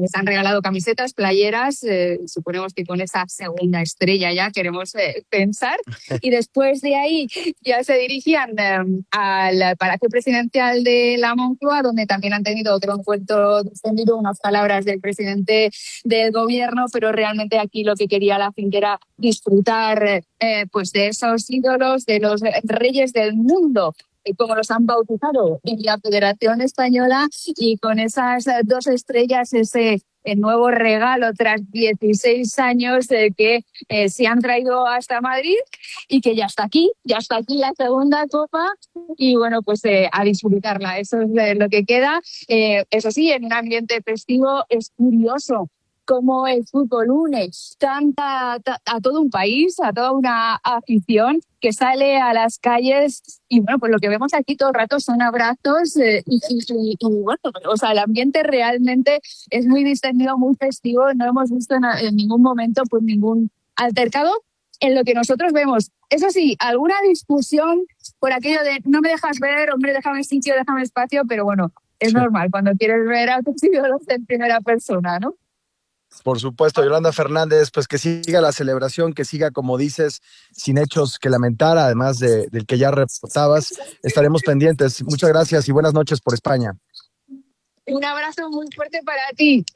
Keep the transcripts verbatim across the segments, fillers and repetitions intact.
les han regalado camisetas, playeras, eh, suponemos que con esa segunda estrella ya queremos eh, pensar, y después de ahí ya se dirigían eh, al Palacio Presidencial de la Moncloa, donde también han tenido otro encuentro distendido, unas palabras del presidente del gobierno, pero realmente aquí lo que quería la finca era disfrutar eh, pues de esos ídolos, de los reyes del mundo, como los han bautizado en la Federación Española, y con esas dos estrellas, ese el nuevo regalo tras dieciséis años eh, que eh, se han traído hasta Madrid, y que ya está aquí, ya está aquí la segunda copa, y bueno, pues eh, a disfrutarla, eso es eh, lo que queda. Eh, eso sí, en un ambiente festivo es curioso cómo el fútbol une tanta, a, a todo un país, a toda una afición que sale a las calles, y bueno, pues lo que vemos aquí todo el rato son abrazos eh, y, y, y, y bueno, o sea, el ambiente realmente es muy distendido, muy festivo, no hemos visto en, en ningún momento pues ningún altercado en lo que nosotros vemos. Eso sí, alguna discusión por aquello de no me dejas ver, hombre, déjame sitio, déjame espacio, pero bueno, es sí. normal cuando quieres ver a tus ídolos en primera persona, ¿no? Por supuesto, Yolanda Fernández, pues que siga la celebración, que siga, como dices, sin hechos que lamentar, además de, del que ya reportabas. Estaremos pendientes. Muchas gracias y buenas noches por España. Un abrazo muy fuerte para ti.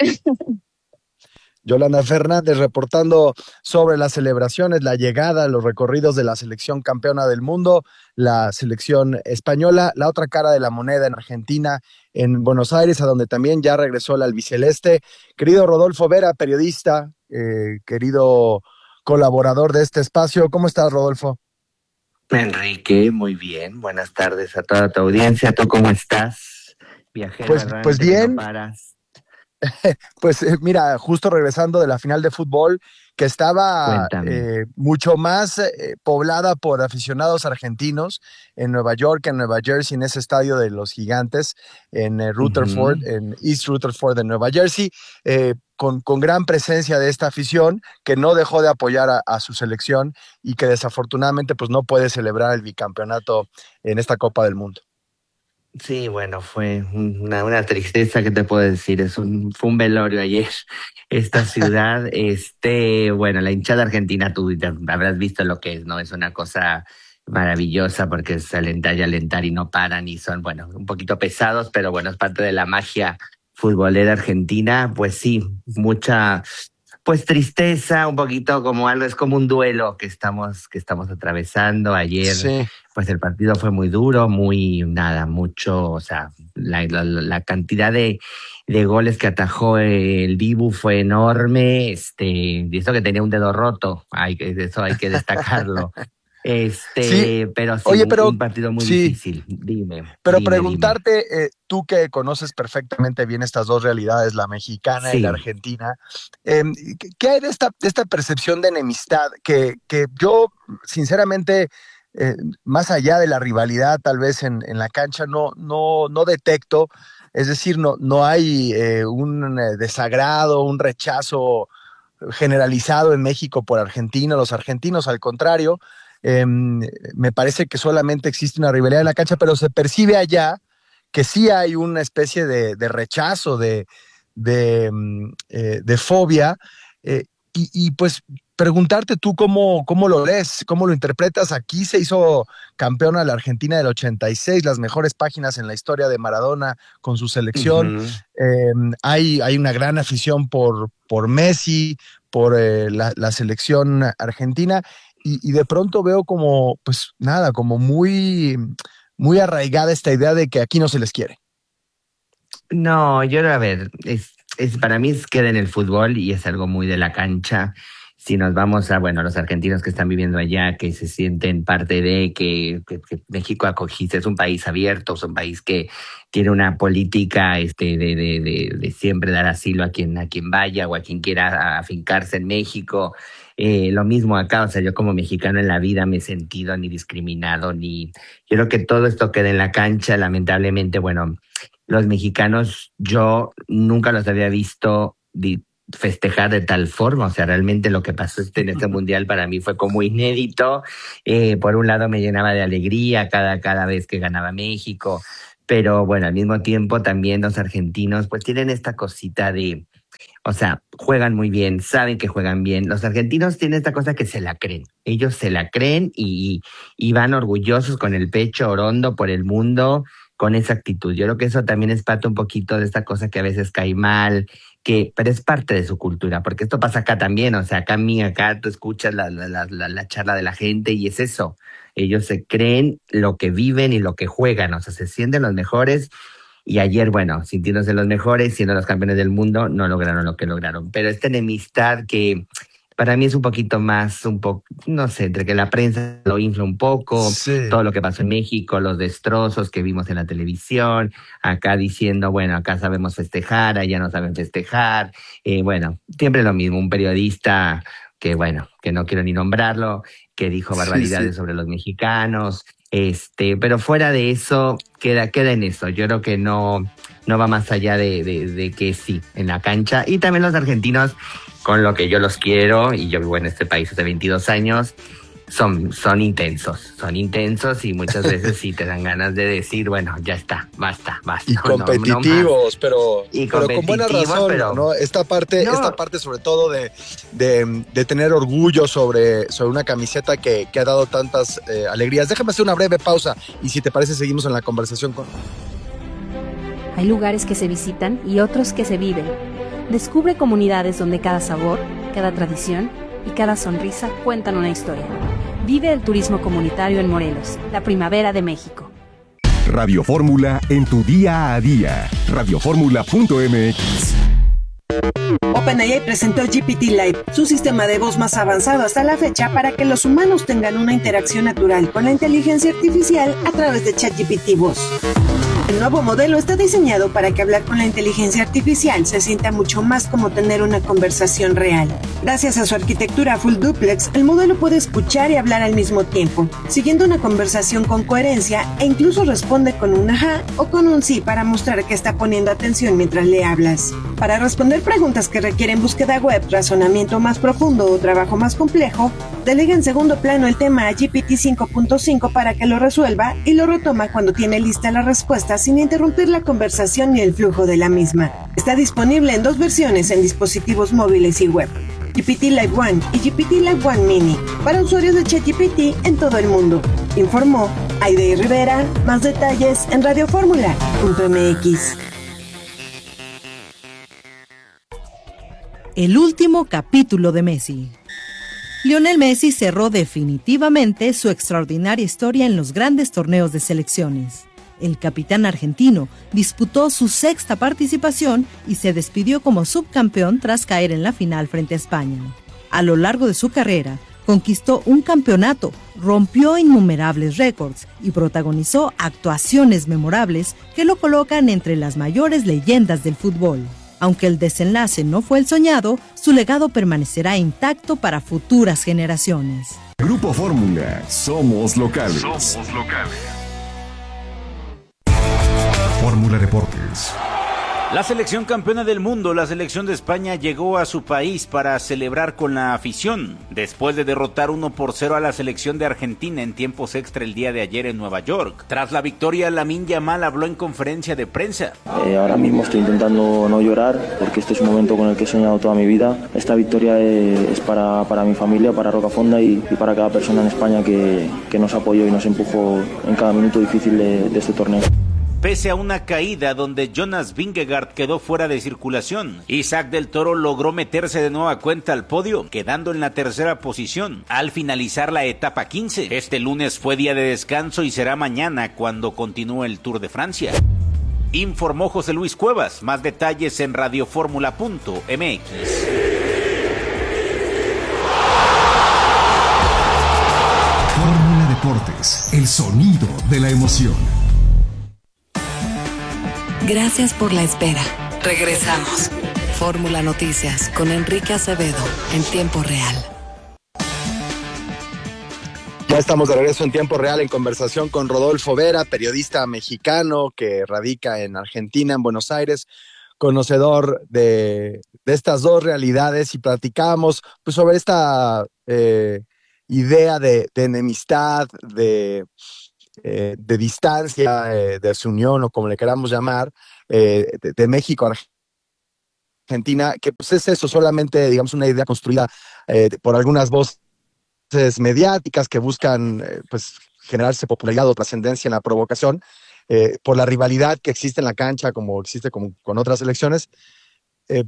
Yolanda Fernández reportando sobre las celebraciones, la llegada, los recorridos de la selección campeona del mundo, la selección española, la otra cara de la moneda en Argentina, en Buenos Aires, a donde también ya regresó el albiceleste. Querido Rodolfo Vera, periodista, eh, querido colaborador de este espacio, ¿cómo estás, Rodolfo? Enrique, muy bien, buenas tardes a toda tu audiencia. ¿Tú cómo estás, viajero? Pues, pues bien. No paras. Pues eh, mira, justo regresando de la final de fútbol, que estaba eh, mucho más eh, poblada por aficionados argentinos en Nueva York, en Nueva Jersey, en ese estadio de los Gigantes, en eh, Rutherford, uh-huh. en East Rutherford de Nueva Jersey, eh, con, con gran presencia de esta afición que no dejó de apoyar a, a su selección y que desafortunadamente pues no puede celebrar el bicampeonato en esta Copa del Mundo. Sí, bueno, fue una, una tristeza, ¿qué te puedo decir? Es un, fue un velorio ayer, esta ciudad. este, bueno, la hinchada argentina, tú habrás visto lo que es, ¿no? Es una cosa maravillosa porque es alentar y alentar y no paran y son, bueno, un poquito pesados, pero bueno, es parte de la magia futbolera argentina. Pues sí, mucha, pues tristeza, un poquito como algo, es como un duelo que estamos, que estamos atravesando ayer. Sí. Pues el partido fue muy duro, muy, nada, mucho, o sea, la, la, la cantidad de, de goles que atajó el Dibu fue enorme, este, y eso que tenía un dedo roto, hay que, eso hay que destacarlo. Este, sí. pero sí, Oye, pero, un partido muy sí. difícil, dime. Pero dime, preguntarte, dime. Eh, tú que conoces perfectamente bien estas dos realidades, la mexicana sí. y la argentina, eh, ¿qué hay de esta, de esta percepción de enemistad que, que yo, sinceramente, Eh, más allá de la rivalidad tal vez en, en la cancha no, no, no detecto? Es decir, no, no hay eh, un eh, desagrado, un rechazo generalizado en México por Argentina, los argentinos al contrario, eh, me parece que solamente existe una rivalidad en la cancha, pero se percibe allá que sí hay una especie de, de rechazo, de, de, eh, de fobia, eh, y, y pues preguntarte tú cómo, cómo lo lees, cómo lo interpretas. Aquí se hizo campeona la Argentina del ochenta y seis, las mejores páginas en la historia de Maradona con su selección. Uh-huh. Eh, hay, hay una gran afición por, por Messi, por eh, la, la selección argentina, y, y de pronto veo como, pues nada, como muy, muy arraigada esta idea de que aquí no se les quiere. No, yo a ver, es, es para mí es, queda en el fútbol y es algo muy de la cancha. Si nos vamos a, bueno, los argentinos que están viviendo allá, que se sienten parte de, que, que, que México acogiste, es un país abierto, es un país que tiene una política este, de, de, de, de siempre dar asilo a quien, a quien vaya o a quien quiera afincarse en México. Eh, lo mismo acá, o sea, yo como mexicano en la vida me he sentido ni discriminado, ni... Yo creo que todo esto queda en la cancha, lamentablemente, bueno, los mexicanos, yo nunca los había visto... Di, festejar de tal forma, o sea, realmente lo que pasó este, en este mundial para mí fue como inédito. Eh, por un lado me llenaba de alegría cada, cada vez que ganaba México, pero bueno, al mismo tiempo también los argentinos pues tienen esta cosita de, O sea, juegan muy bien, saben que juegan bien. Los argentinos tienen esta cosa que se la creen. Ellos se la creen y, y van orgullosos con el pecho orondo por el mundo con esa actitud. Yo creo que eso también es parte un poquito de esta cosa que a veces cae mal, que, pero es parte de su cultura, porque esto pasa acá también. O sea, acá a mí, acá tú escuchas la, la, la, la, la charla de la gente y es eso. Ellos se creen lo que viven y lo que juegan. O sea, se sienten los mejores. Y ayer, bueno, sintiéndose los mejores, siendo los campeones del mundo, no lograron lo que lograron. Pero esta enemistad que para mí es un poquito más, un poco, no sé, entre que la prensa lo infla un poco, Sí. todo lo que pasó en México, los destrozos que vimos en la televisión, acá diciendo, bueno, acá sabemos festejar, allá no saben festejar. Eh, bueno, siempre lo mismo, un periodista que, bueno, que no quiero ni nombrarlo, que dijo barbaridades Sí, sí. sobre los mexicanos. Este, pero fuera de eso, queda, queda en eso. Yo creo que no, no va más allá de, de, de que sí, en la cancha. Y también los argentinos, con lo que yo los quiero, y yo vivo en este país hace veintidós años, son, son intensos, son intensos y muchas veces sí te dan ganas de decir, bueno, ya está, basta, basta. Y no, no, no más. competitivos, pero, Y pero con buena competitivos, razón, pero- ¿no? Esta parte, No. esta parte sobre todo de, de, de tener orgullo sobre, sobre una camiseta que, que ha dado tantas eh, alegrías. Déjame hacer una breve pausa y si te parece seguimos en la conversación con... Hay lugares que se visitan y otros que se viven. Descubre comunidades donde cada sabor, cada tradición y cada sonrisa cuentan una historia. Vive el turismo comunitario en Morelos, la primavera de México. Radio Fórmula en tu día a día. radio fórmula punto m x. OpenAI presentó G P T Live, su sistema de voz más avanzado hasta la fecha para que los humanos tengan una interacción natural con la inteligencia artificial a través de ChatGPT Voz. El nuevo modelo está diseñado para que hablar con la inteligencia artificial se sienta mucho más como tener una conversación real. Gracias a su arquitectura full duplex, el modelo puede escuchar y hablar al mismo tiempo, siguiendo una conversación con coherencia e incluso responde con un ajá o con un sí para mostrar que está poniendo atención mientras le hablas. Para responder preguntas que requieren búsqueda web, razonamiento más profundo o trabajo más complejo, delega en segundo plano el tema a G P T cinco punto cinco para que lo resuelva y lo retoma cuando tiene lista la respuesta sin interrumpir la conversación ni el flujo de la misma. Está disponible en dos versiones en dispositivos móviles y web, G P T Live One y G P T Live One Mini, para usuarios de ChatGPT en todo el mundo. Informó Aide Rivera. Más detalles en radio fórmula punto m x. El último capítulo de Messi. Lionel Messi cerró definitivamente su extraordinaria historia en los grandes torneos de selecciones. El capitán argentino disputó su sexta participación y se despidió como subcampeón tras caer en la final frente a España. A lo largo de su carrera, conquistó un campeonato, rompió innumerables récords y protagonizó actuaciones memorables que lo colocan entre las mayores leyendas del fútbol. Aunque el desenlace no fue el soñado, su legado permanecerá intacto para futuras generaciones. Grupo Fórmula, somos locales. Somos locales. Fórmula Deportes. La selección campeona del mundo, la selección de España, llegó a su país para celebrar con la afición, después de derrotar uno por cero a la selección de Argentina en tiempos extra el día de ayer en Nueva York. Tras la victoria, Lamine Yamal habló en conferencia de prensa. Eh, ahora mismo estoy intentando no llorar, porque este es un momento con el que he soñado toda mi vida. Esta victoria es, es para, para mi familia, para Rocafonda y, y para cada persona en España que, que nos apoyó y nos empujó en cada minuto difícil de, de este torneo. Pese a una caída donde Jonas Vingegaard quedó fuera de circulación, Isaac del Toro logró meterse de nueva cuenta al podio, quedando en la tercera posición al finalizar la etapa quince. Este lunes fue día de descanso y será mañana cuando continúe el Tour de Francia. Informó José Luis Cuevas. Más detalles en radio fórmula punto m x. Fórmula Deportes, el sonido de la emoción. Gracias por la espera. Regresamos. Fórmula Noticias con Enrique Acevedo en tiempo real. Ya estamos de regreso en tiempo real en conversación con Rodolfo Vera, periodista mexicano que radica en Argentina, en Buenos Aires, conocedor de, de estas dos realidades, y platicamos pues, sobre esta eh, idea de, de enemistad, de... Eh, de distancia, eh, de desunión o como le queramos llamar, eh, de, de México a Argentina. Argentina, que pues es eso, solamente, digamos, una idea construida eh, por algunas voces mediáticas que buscan eh, pues generarse popularidad o trascendencia en la provocación, eh, por la rivalidad que existe en la cancha, como existe como, con otras selecciones, eh,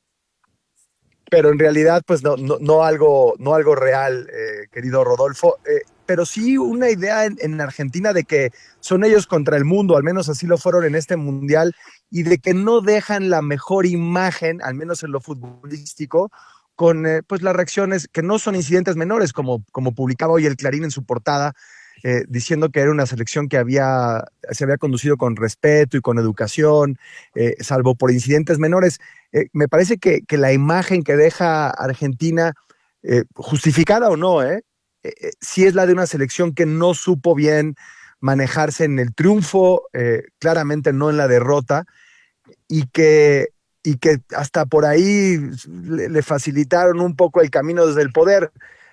pero en realidad pues no, no, no, algo, no algo real, eh, querido Rodolfo, eh, pero sí una idea en, en Argentina de que son ellos contra el mundo, al menos así lo fueron en este mundial, y de que no dejan la mejor imagen, al menos en lo futbolístico, con eh, pues las reacciones que no son incidentes menores, como, como publicaba hoy el Clarín en su portada, eh, diciendo que era una selección que había, se había conducido con respeto y con educación, eh, salvo por incidentes menores. Eh, me parece que, que la imagen que deja Argentina, eh, justificada o no, eh, eh, sí es la de una selección que no supo bien manejarse en el triunfo, eh, claramente no en la derrota, y que, y que hasta por ahí le, le facilitaron un poco el camino desde el poder,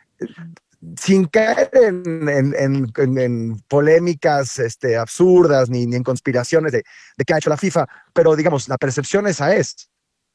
sin caer en, en, en, en, en polémicas este, absurdas ni, ni en conspiraciones de, de qué ha hecho la FIFA, pero digamos, la percepción esa es.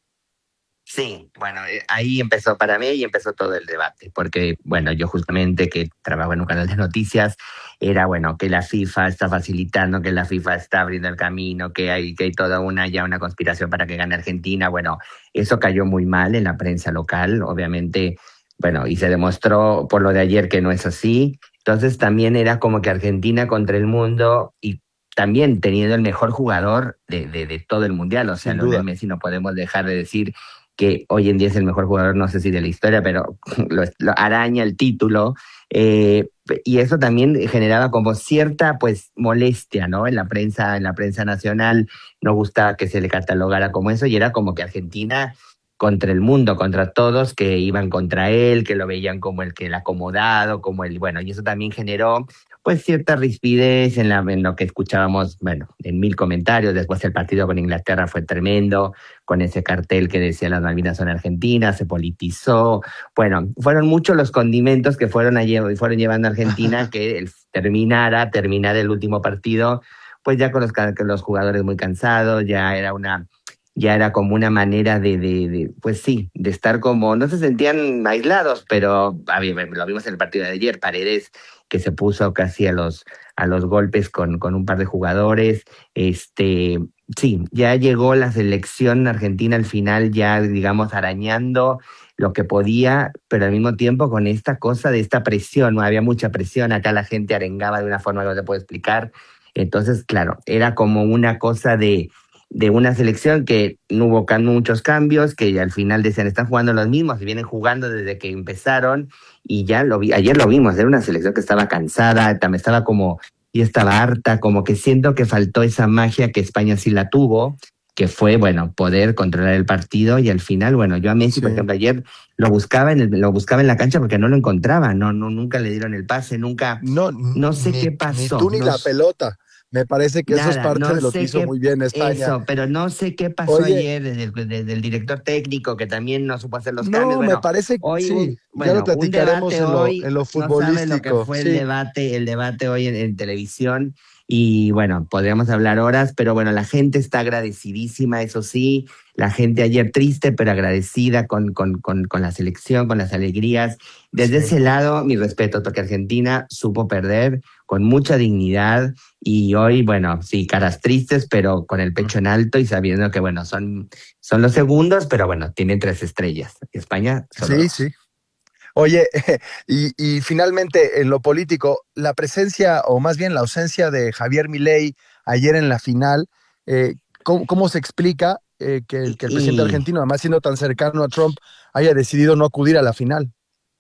Sí, bueno, eh, ahí empezó para mí y empezó todo el debate, porque, bueno, yo justamente que trabajo en un canal de noticias, era, bueno, que la FIFA está facilitando, que la FIFA está abriendo el camino, que hay, que hay toda una, ya una conspiración para que gane Argentina. Bueno, eso cayó muy mal en la prensa local, obviamente, bueno, y se demostró por lo de ayer que no es así. Entonces también era como que Argentina contra el mundo y también teniendo el mejor jugador de, de, de todo el mundial, o sea, Lionel Messi, no podemos dejar de decir que hoy en día es el mejor jugador, no sé si de la historia, pero lo, lo araña el título, eh, y eso también generaba como cierta pues molestia, ¿no? En la prensa, en la prensa nacional no gustaba que se le catalogara como eso, y era como que Argentina contra el mundo, contra todos que iban contra él, que lo veían como el que el acomodado, como el, bueno, y eso también generó pues cierta rispidez en, la, en lo que escuchábamos, bueno, en mil comentarios. Después el partido con Inglaterra fue tremendo, con ese cartel que decía las Malvinas son argentinas, se politizó. Bueno, fueron muchos los condimentos que fueron, a, fueron llevando a Argentina que el, terminara, terminar el último partido, pues ya con los, con los jugadores muy cansados, ya era una... ya era como una manera de, de, de, pues sí, de estar como, no se sentían aislados, pero a ver, lo vimos en el partido de ayer, Paredes, que se puso casi a los, a los golpes con, con un par de jugadores, este, sí, ya llegó la selección argentina al final, ya digamos arañando lo que podía, pero al mismo tiempo con esta cosa de esta presión, no había mucha presión, acá la gente arengaba de una forma que no te puedo explicar, entonces claro, era como una cosa de de una selección que no hubo muchos cambios, que al final decían, están jugando los mismos y vienen jugando desde que empezaron, y ya lo vi, ayer lo vimos, era una selección que estaba cansada, también estaba como, y estaba harta, como que siento que faltó esa magia que España sí la tuvo, que fue, bueno, poder controlar el partido, y al final, bueno, yo a Messi, sí. por ejemplo, ayer lo buscaba en el, lo buscaba en la cancha porque no lo encontraba, no, no, nunca le dieron el pase, nunca, no, no sé ni, qué pasó. Ni tú ni no la pelota. Me parece que Nada, eso es parte no de lo que hizo qué, muy bien España. Eso, pero no sé qué pasó Oye, ayer desde el, desde el director técnico, que también no supo hacer los no, cambios. Bueno, me parece que hoy, sí, bueno, ya lo platicaremos en lo, hoy, en lo futbolístico. No sabe lo que fue sí. el debate, el debate hoy en, en televisión, y bueno, podríamos hablar horas, pero bueno, la gente está agradecidísima, eso sí, la gente ayer triste, pero agradecida con, con, con, con la selección, con las alegrías. Desde sí. ese lado, mi respeto, porque Argentina supo perder con mucha dignidad, y hoy, bueno, sí, caras tristes, pero con el pecho en alto y sabiendo que, bueno, son, son los segundos, pero bueno, tienen tres estrellas. España solo Sí, dos. sí. Oye, y, y finalmente en lo político, la presencia, o más bien la ausencia de Javier Milei ayer en la final, eh, ¿cómo, ¿cómo se explica eh, que, el, que el presidente y... argentino, además siendo tan cercano a Trump, haya decidido no acudir a la final?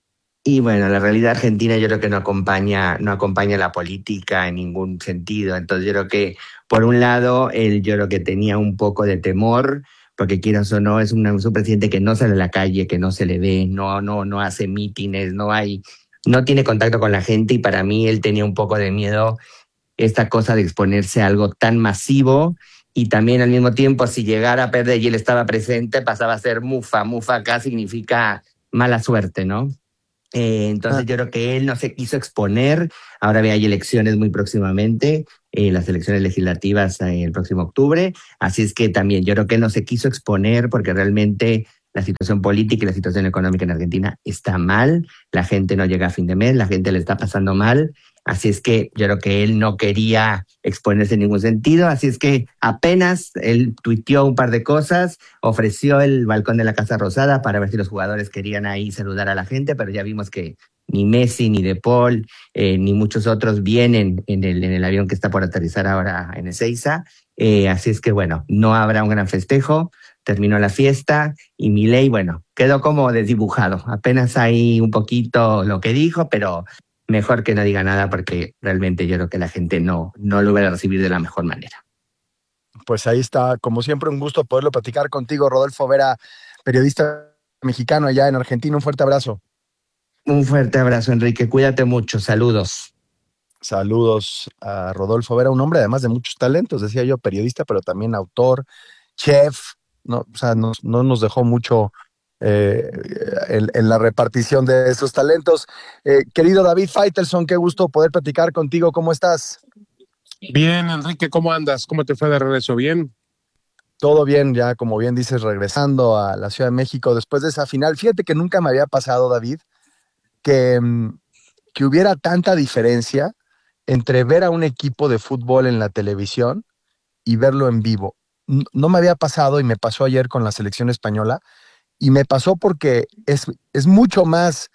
Y bueno, la realidad argentina yo creo que no acompaña, no acompaña la política en ningún sentido. Entonces yo creo que, por un lado, él yo creo que tenía un poco de temor, porque quieras o no, es un, es un presidente que no sale a la calle, que no se le ve, no, no, no hace mítines, no hay, no tiene contacto con la gente, y para mí él tenía un poco de miedo esta cosa de exponerse a algo tan masivo, y también al mismo tiempo, si llegara a perder y él estaba presente, pasaba a ser mufa. Mufa acá significa mala suerte, ¿no? Eh, entonces ah. yo creo que él no se quiso exponer. Ahora hay elecciones muy próximamente, eh, las elecciones legislativas eh, el próximo octubre. Así es que también yo creo que él no se quiso exponer porque realmente la situación política y la situación económica en Argentina está mal, la gente no llega a fin de mes, la gente le está pasando mal, así es que yo creo que él no quería exponerse en ningún sentido, así es que apenas él tuiteó un par de cosas, ofreció el balcón de la Casa Rosada para ver si los jugadores querían ahí saludar a la gente, pero ya vimos que ni Messi, ni De Paul, eh, ni muchos otros vienen en el, en el avión que está por aterrizar ahora en Ezeiza, eh, así es que bueno, no habrá un gran festejo. Terminó la fiesta y Milei, bueno, quedó como desdibujado. Apenas ahí un poquito lo que dijo, pero mejor que no diga nada porque realmente yo creo que la gente no, no lo va a recibir de la mejor manera. Pues ahí está, como siempre, un gusto poderlo platicar contigo, Rodolfo Vera, periodista mexicano allá en Argentina. Un fuerte abrazo. Un fuerte abrazo, Enrique. Cuídate mucho. Saludos. Saludos a Rodolfo Vera, un hombre además de muchos talentos, decía yo, periodista, pero también autor, chef. No, o sea, no, no nos dejó mucho eh, en, en la repartición de esos talentos. Eh, querido David Faitelson, qué gusto poder platicar contigo. ¿Cómo estás? Bien, Enrique, ¿cómo andas? ¿Cómo te fue de regreso? ¿Bien? Todo bien, ya como bien dices, regresando a la Ciudad de México después de esa final. Fíjate que nunca me había pasado, David, que, que hubiera tanta diferencia entre ver a un equipo de fútbol en la televisión y verlo en vivo. No me había pasado y me pasó ayer con la selección española y me pasó porque es, es mucho más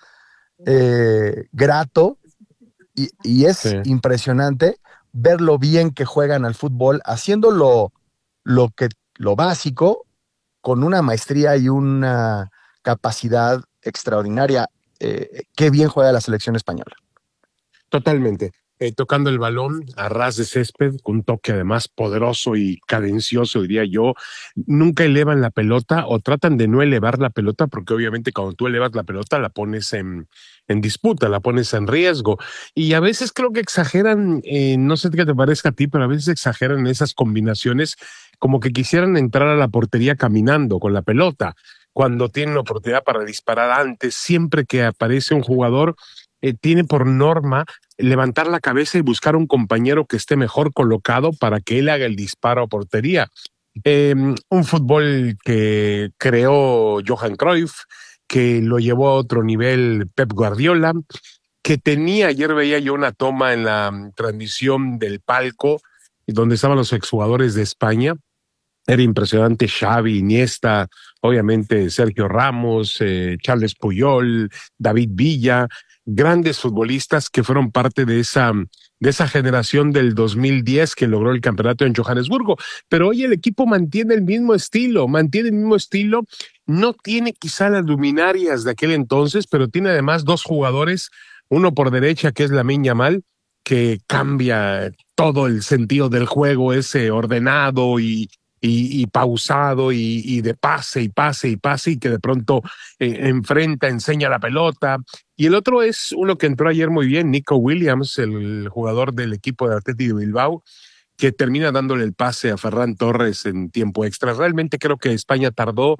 eh, grato y, y es sí. impresionante ver lo bien que juegan al fútbol, haciendo lo, lo, que, lo básico con una maestría y una capacidad extraordinaria. Eh, qué bien juega la selección española. Totalmente. Eh, tocando el balón a ras de césped, con un toque además poderoso y cadencioso, diría yo. Nunca elevan la pelota o tratan de no elevar la pelota, porque obviamente cuando tú elevas la pelota la pones en, en disputa, la pones en riesgo. Y a veces creo que exageran, eh, no sé qué te parezca a ti, pero a veces exageran esas combinaciones, como que quisieran entrar a la portería caminando con la pelota, cuando tienen la oportunidad para disparar antes. Siempre que aparece un jugador, eh, tiene por norma levantar la cabeza y buscar un compañero que esté mejor colocado para que él haga el disparo a portería. Eh, un fútbol que creó Johan Cruyff, que lo llevó a otro nivel Pep Guardiola, que tenía, ayer veía yo una toma en la transmisión del palco, donde estaban los exjugadores de España. Era impresionante, Xavi, Iniesta, obviamente Sergio Ramos, eh, Charles Puyol, David Villa, grandes futbolistas que fueron parte de esa, de esa generación del dos mil diez que logró el campeonato en Johannesburgo. Pero hoy el equipo mantiene el mismo estilo, mantiene el mismo estilo, no tiene quizá las luminarias de aquel entonces, pero tiene además dos jugadores, uno por derecha que es Lamine Yamal, que cambia todo el sentido del juego, ese ordenado y Y, y pausado y, y de pase y pase y pase y que de pronto eh, enfrenta, enseña la pelota. Y el otro es uno que entró ayer muy bien, Nico Williams, el jugador del equipo de Athletic de Bilbao, que termina dándole el pase a Ferran Torres en tiempo extra. Realmente creo que España tardó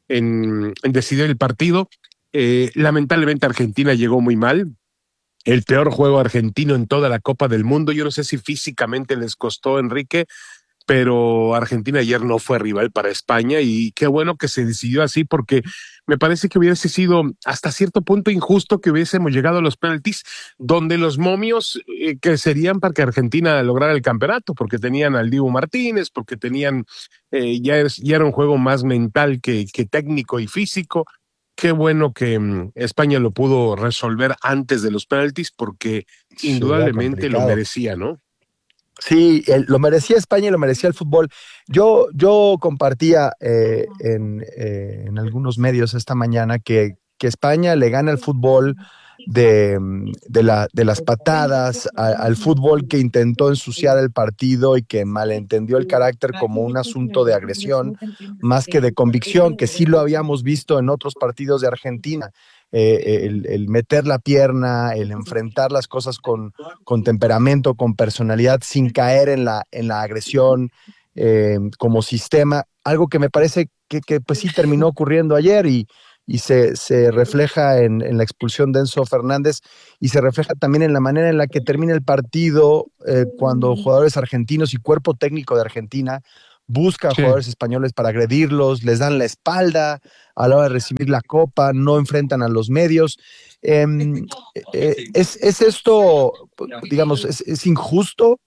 en, en decidir el partido. Eh, lamentablemente Argentina llegó muy mal. El peor juego argentino en toda la Copa del Mundo. Yo no sé si físicamente les costó, Enrique, pero Argentina ayer no fue rival para España y qué bueno que se decidió así, porque me parece que hubiese sido hasta cierto punto injusto que hubiésemos llegado a los penaltis, donde los momios eh, crecerían para que Argentina lograra el campeonato, porque tenían al Dibu Martínez, porque tenían, eh, ya, es, ya era un juego más mental que, que técnico y físico. Qué bueno que um, España lo pudo resolver antes de los penaltis, porque sí, indudablemente lo merecía, ¿no? Sí, el, lo merecía España y lo merecía el fútbol. Yo, yo compartía eh, en, eh, en algunos medios esta mañana que, que España le gana el fútbol de, de, la, de las patadas, a, al fútbol que intentó ensuciar el partido y que malentendió el carácter como un asunto de agresión más que de convicción, que sí lo habíamos visto en otros partidos de Argentina. Eh, el, el meter la pierna, el enfrentar las cosas con, con temperamento, con personalidad, sin caer en la, en la agresión eh, como sistema, algo que me parece que, que pues sí terminó ocurriendo ayer y, y se, se refleja en, en la expulsión de Enzo Fernández y se refleja también en la manera en la que termina el partido eh, cuando jugadores argentinos y cuerpo técnico de Argentina busca a Sí. jugadores españoles para agredirlos, les dan la espalda a la hora de recibir la copa, no enfrentan a los medios. Eh, eh, ¿es, ¿Es esto, digamos, es, es injusto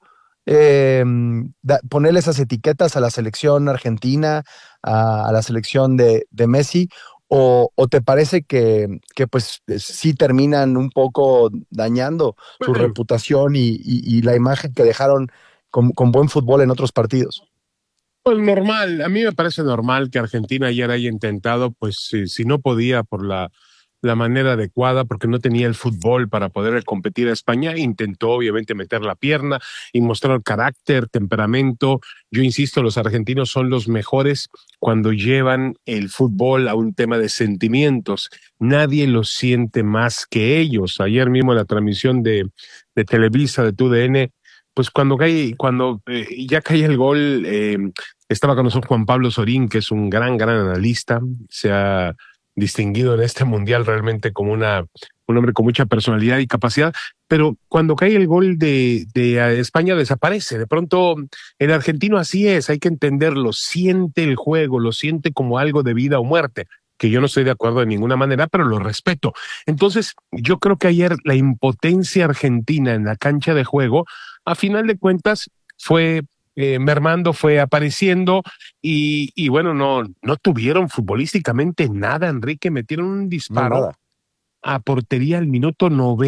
eh, da, ponerle esas etiquetas a la selección argentina, a, a la selección de, de Messi? ¿O, o te parece que, que pues sí terminan un poco dañando su Bueno, reputación y, y, y la imagen que dejaron con, con buen fútbol en otros partidos? Pues normal, a mí me parece normal que Argentina ayer haya intentado, pues si, si no podía por la, la manera adecuada, porque no tenía el fútbol para poder competir a España, intentó obviamente meter la pierna y mostrar carácter, temperamento. Yo insisto, los argentinos son los mejores cuando llevan el fútbol a un tema de sentimientos. Nadie lo siente más que ellos. Ayer mismo en la transmisión de, de Televisa, de T U D N, pues cuando cae, cuando eh, ya cae el gol, eh, estaba con nosotros Juan Pablo Sorín, que es un gran, gran analista, se ha distinguido en este mundial realmente como una, un hombre con mucha personalidad y capacidad, pero cuando cae el gol de, de España desaparece. De pronto el argentino así es, hay que entenderlo, siente el juego, lo siente como algo de vida o muerte, que yo no estoy de acuerdo de ninguna manera, pero lo respeto. Entonces, yo creo que ayer la impotencia argentina en la cancha de juego, a final de cuentas, fue eh, mermando, fue apareciendo y, y bueno, no, no tuvieron futbolísticamente nada, Enrique, metieron un disparo No, nada. a portería al minuto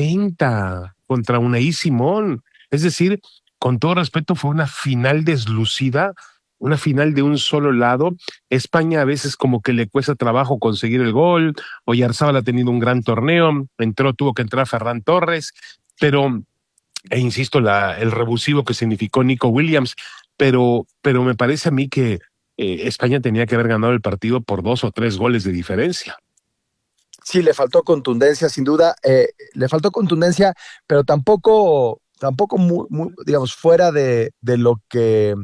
noventa contra Unai Simón. Es decir, con todo respeto, fue una final deslucida, una final de un solo lado. España a veces como que le cuesta trabajo conseguir el gol. Oyarzábal ha tenido un gran torneo, entró, tuvo que entrar Ferran Torres, pero, e insisto, la, el revulsivo que significó Nico Williams, pero, pero me parece a mí que eh, España tenía que haber ganado el partido por dos o tres goles de diferencia. Sí, le faltó contundencia, sin duda. Eh, le faltó contundencia, pero tampoco, tampoco muy, muy, digamos, fuera de, de lo que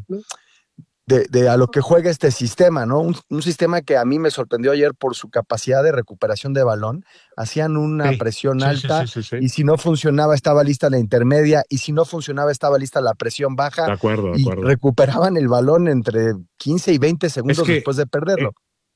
de, de a lo que juega este sistema, ¿no? Un, un sistema que a mí me sorprendió ayer por su capacidad de recuperación de balón. Hacían una Sí, presión sí, alta sí, sí, sí, sí. y si no funcionaba estaba lista la intermedia y si no funcionaba estaba lista la presión baja. De acuerdo, de y acuerdo. recuperaban el balón entre quince y veinte segundos Es que, después de perderlo.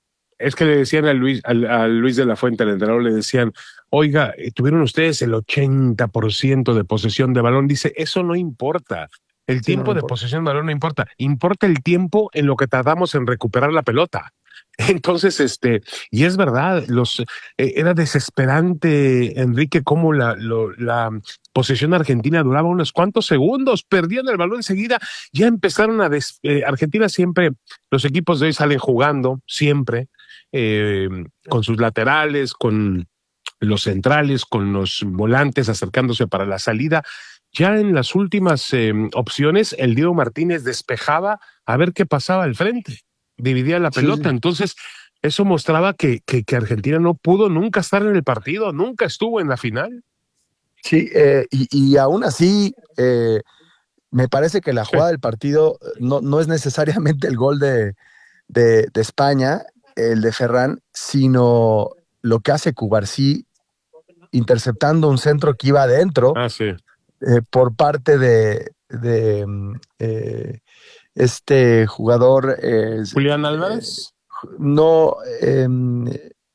Es que le decían a Luis, a, a Luis de la Fuente, al entrenador, le decían, oiga, tuvieron ustedes el ochenta por ciento de posesión de balón. Dice, eso no importa. El Sí, tiempo no, no de importa. posesión de balón no importa. Importa el tiempo en lo que tardamos en recuperar la pelota. Entonces, este, y es verdad, los eh, era desesperante, Enrique, cómo la, lo, la posesión argentina duraba unos cuantos segundos, perdían el balón enseguida, ya empezaron a des, eh, Argentina siempre, los equipos de hoy salen jugando, siempre, eh, con sus laterales, con los centrales, con los volantes acercándose para la salida. Ya en las últimas eh, opciones, el Diego Martínez despejaba a ver qué pasaba al frente, dividía la pelota. Sí. Entonces, eso mostraba que, que, que Argentina no pudo nunca estar en el partido, nunca estuvo en la final. Sí, eh, y, y aún así, eh, me parece que la jugada del partido no, no es necesariamente el gol de, de, de España, el de Ferran, sino lo que hace Cubarsí interceptando un centro que iba adentro Ah, sí. eh, por parte de, de mm, eh, este jugador. eh, Julián Álvarez. eh, no, eh, no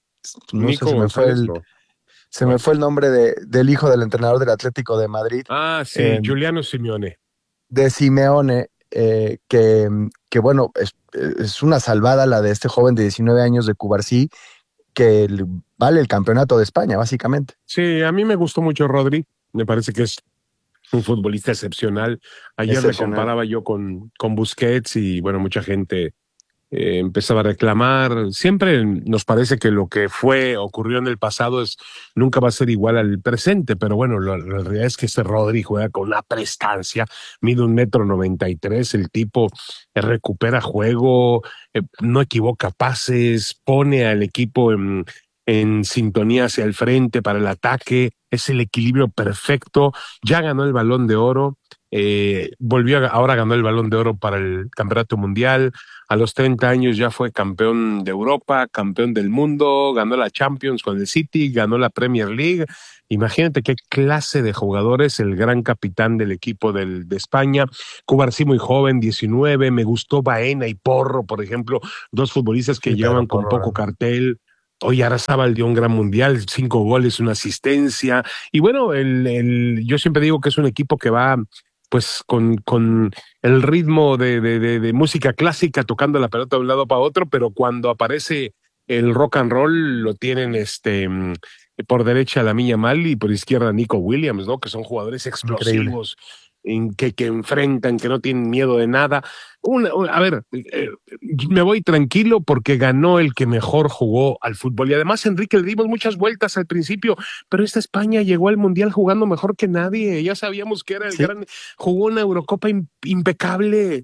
Nico sé, se me fue González, el, no. se Bueno. me fue el nombre de, del hijo del entrenador del Atlético de Madrid, Ah, sí, eh, Giuliano Simeone. de Simeone, eh, que, que bueno, es, es una salvada la de este joven de diecinueve años de Cubarsí, que el- vale el campeonato de España, básicamente. Sí, a mí me gustó mucho Rodri, me parece que es un futbolista excepcional. Ayer le Excepcional. comparaba yo con, con Busquets y bueno, mucha gente eh, empezaba a reclamar. Siempre nos parece que lo que fue, ocurrió en el pasado es nunca va a ser igual al presente, pero bueno, la, la realidad es que este Rodri juega con una prestancia, mide un metro noventa y tres, el tipo eh, recupera juego, eh, no equivoca pases, pone al equipo en en sintonía hacia el frente para el ataque, es el equilibrio perfecto, ya ganó el Balón de Oro, eh, volvió, a, ahora ganó el Balón de Oro para el Campeonato Mundial, a los treinta años ya fue campeón de Europa, campeón del mundo, ganó la Champions con el City, ganó la Premier League. Imagínate qué clase de jugadores, el gran capitán del equipo del, de España, Cubarsí muy joven, diecinueve, me gustó Baena y Porro, por ejemplo, dos futbolistas que sí, llevan con Porro, poco cartel. Hoy Arazábal dio un gran mundial, cinco goles, una asistencia. Y bueno, el, el, yo siempre digo que es un equipo que va pues con, con el ritmo de, de, de, de música clásica, tocando la pelota de un lado para otro, pero cuando aparece el rock and roll lo tienen este por derecha Lamine Yamal y por izquierda Nico Williams, ¿no? Que son jugadores explosivos. En que, que enfrentan, que no tienen miedo de nada. Una, una, a ver, eh, me voy tranquilo porque ganó el que mejor jugó al fútbol. Y además, Enrique, le dimos muchas vueltas al principio, pero esta España llegó al Mundial jugando mejor que nadie. Ya sabíamos que era el sí. gran... Jugó una Eurocopa in, impecable.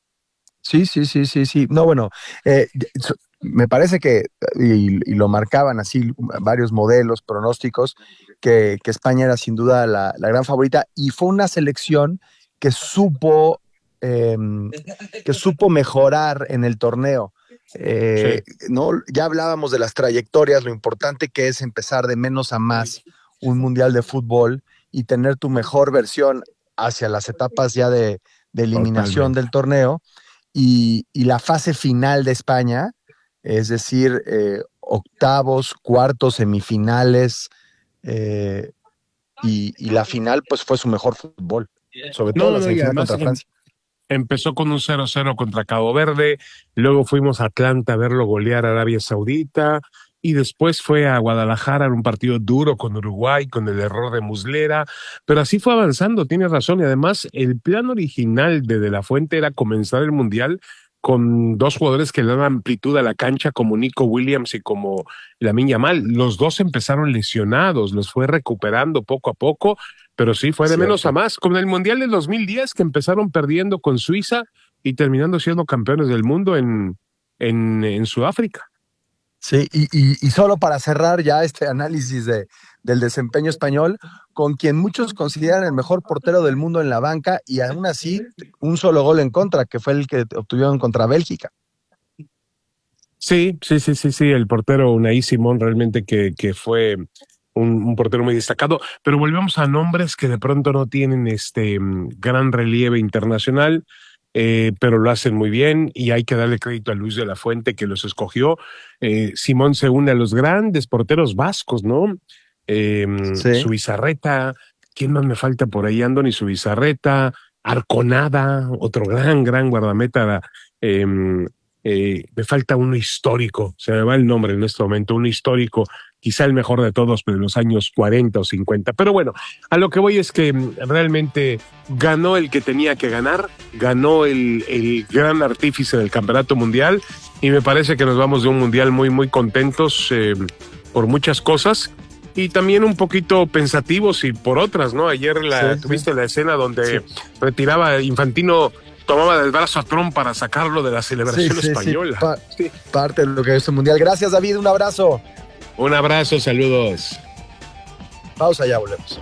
Sí, sí, sí, sí, sí. No, bueno, eh, me parece que, y, y lo marcaban así varios modelos, pronósticos, que, que España era sin duda la, la gran favorita, y fue una selección que supo, eh, que supo mejorar en el torneo. Eh, sí. ¿no? Ya hablábamos de las trayectorias, lo importante que es empezar de menos a más un mundial de fútbol y tener tu mejor versión hacia las etapas ya de, de eliminación Totalmente. del torneo. Y, y la fase final de España, es decir, eh, octavos, cuartos, semifinales, eh, y, y la final, pues fue su mejor fútbol, sobre todo no, la no, semifinal contra Francia. Empezó con un cero cero contra Cabo Verde, luego fuimos a Atlanta a verlo golear a Arabia Saudita, y después fue a Guadalajara en un partido duro con Uruguay, con el error de Muslera, pero así fue avanzando, tienes razón, y además el plan original de De La Fuente era comenzar el Mundial con dos jugadores que le dan amplitud a la cancha, como Nico Williams y como Lamine Yamal. Los dos empezaron lesionados, los fue recuperando poco a poco, pero sí fue de Cierto. menos a más, como en el Mundial del dos mil diez, que empezaron perdiendo con Suiza y terminando siendo campeones del mundo en, en, en Sudáfrica. Sí, y, y, y solo para cerrar ya este análisis de, del desempeño español, con quien muchos consideran el mejor portero del mundo en la banca, y aún así un solo gol en contra, que fue el que obtuvieron contra Bélgica. Sí, sí, sí, sí, sí, el portero Unai Simón realmente que, que fue un, un portero muy destacado, pero volvemos a nombres que de pronto no tienen este gran relieve internacional. Eh, pero lo hacen muy bien y hay que darle crédito a Luis de la Fuente que los escogió. Eh, Simón se une a los grandes porteros vascos, ¿no? Eh, sí. Zubizarreta, ¿quién más me falta por ahí? Andoni Zubizarreta, Arconada, otro gran, gran guardameta. Eh, eh, me falta uno histórico, se me va el nombre en este momento, uno histórico, quizá el mejor de todos, pero en los años cuarenta o cincuenta. Pero bueno, a lo que voy es que realmente ganó el que tenía que ganar, ganó el, el gran artífice del campeonato mundial, y me parece que nos vamos de un mundial muy, muy contentos eh, por muchas cosas, y también un poquito pensativos y por otras, ¿no? Ayer la, sí, tuviste sí. la escena donde sí. retiraba Infantino, tomaba del brazo a Trump para sacarlo de la celebración sí, sí, española. Sí. Pa- sí. Parte de lo que es el mundial. Gracias, David, un abrazo. Un abrazo, saludos. Pausa, ya volvemos.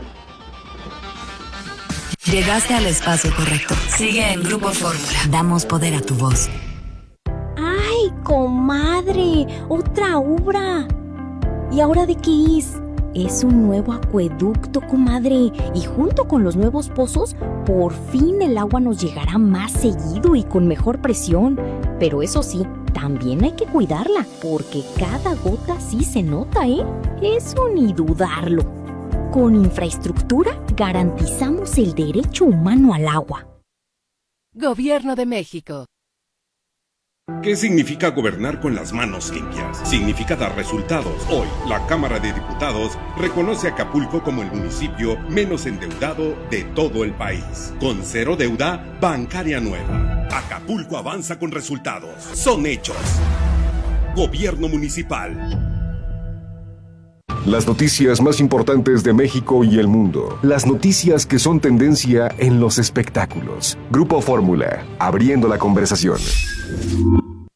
Llegaste al espacio correcto. Sigue en Grupo Fórmula. Damos poder a tu voz. ¡Ay, comadre! ¡Otra obra! ¿Y ahora de qué es? Es un nuevo acueducto, comadre. Y junto con los nuevos pozos, por fin el agua nos llegará más seguido y con mejor presión. Pero eso sí, también hay que cuidarla, porque cada gota sí se nota, ¿eh? Eso ni dudarlo. Con infraestructura garantizamos el derecho humano al agua. Gobierno de México. ¿Qué significa gobernar con las manos limpias? Significa dar resultados. Hoy, la Cámara de Diputados reconoce a Acapulco como el municipio menos endeudado de todo el país. Con cero deuda bancaria nueva. Acapulco avanza con resultados. Son hechos. Gobierno municipal. Las noticias más importantes de México y el mundo. Las noticias que son tendencia en los espectáculos. Grupo Fórmula, abriendo la conversación.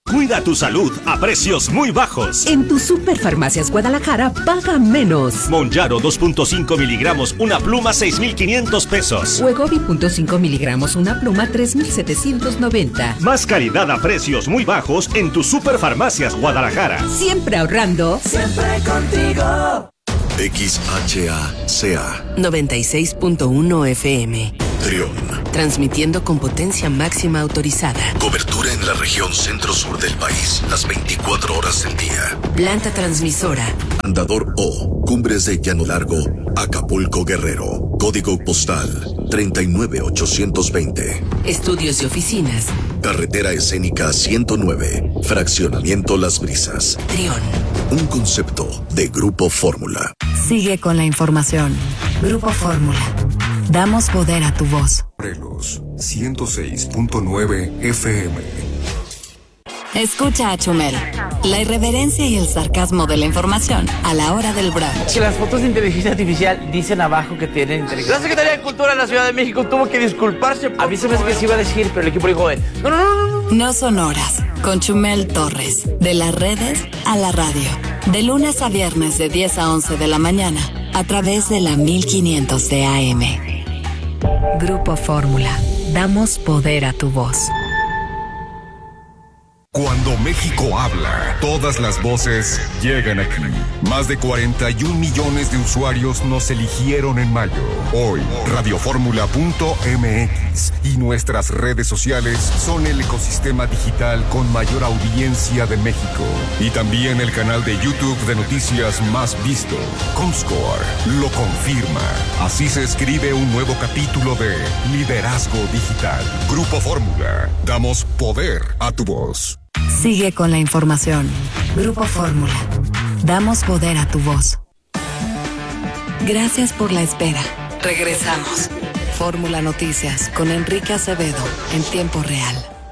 Cuida tu salud a precios muy bajos. En tu Superfarmacias Guadalajara, paga menos. Monjaro dos punto cinco miligramos, una pluma, seis mil quinientos pesos. Wegovy punto cinco miligramos, una pluma, tres mil setecientos noventa. Más calidad a precios muy bajos en tu Superfarmacias Guadalajara. Siempre ahorrando. Siempre contigo. X H A C A noventa y seis punto uno F M. Trión. Transmitiendo con potencia máxima autorizada. Cobertura en la región centro-sur del país, las veinticuatro horas del día. Planta transmisora. Andador O, Cumbres de Llano Largo, Acapulco, Guerrero. Código postal treinta y nueve ochocientos veinte. Estudios y oficinas. Carretera escénica ciento nueve, Fraccionamiento Las Brisas. Trión. Un concepto de Grupo Fórmula. Sigue con la información. Grupo Fórmula. Damos poder a tu voz. Morelos, ciento seis punto nueve F M. Escucha a Chumel. La irreverencia y el sarcasmo de la información a la hora del brunch. Que las fotos de inteligencia artificial dicen abajo que tienen inteligencia. La Secretaría de Cultura de la Ciudad de México tuvo que disculparse. A mí se me hace que se iba a decir, pero el equipo dijo, no, no, no, no. No son horas. Con Chumel Torres. De las redes a la radio. De lunes a viernes de diez a once de la mañana. A través de la mil quinientos de A M. Grupo Fórmula. Damos poder a tu voz. Cuando México habla, todas las voces llegan aquí. Más de cuarenta y un millones de usuarios nos eligieron en mayo. Hoy, radioformula punto m x y nuestras redes sociales son el ecosistema digital con mayor audiencia de México. Y también el canal de YouTube de noticias más visto. Comscore lo confirma. Así se escribe un nuevo capítulo de Liderazgo Digital. Grupo Fórmula. Damos poder a tu voz. Sigue con la información. Grupo Fórmula. Damos poder a tu voz. Gracias por la espera. Regresamos. Fórmula Noticias con Enrique Acevedo en tiempo real.